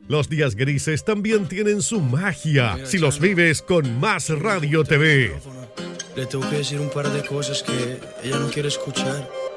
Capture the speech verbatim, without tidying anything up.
Los días grises también tienen su magia si los vives con Más Radio T V. Le tengo que decir un par de cosas que ella no quiere escuchar.